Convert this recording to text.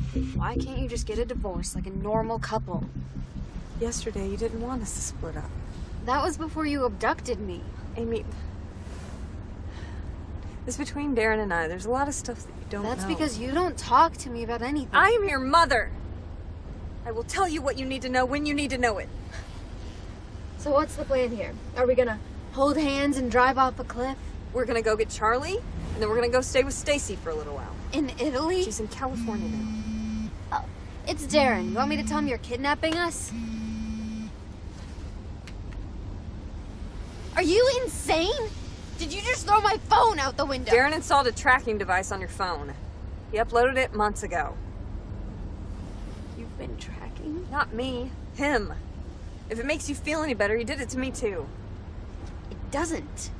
Why can't you just get a divorce like a normal couple? Yesterday, you didn't want us to split up. That was before you abducted me. Amy, it's between Darren and I. There's a lot of stuff that you don't know. That's because you don't talk to me about anything. I am your mother. I will tell you what you need to know when you need to know it. So what's the plan here? Are we gonna hold hands and drive off a cliff? We're gonna go get Charlie, and then we're gonna go stay with Stacy for a little while. In Italy? She's in California now. Oh, it's Darren. You want me to tell him you're kidnapping us? Are you insane? Did you just throw my phone out the window? Darren installed a tracking device on your phone. He uploaded it months ago. You've been tracking? Not me. Him. If it makes you feel any better, he did it to me too. It doesn't.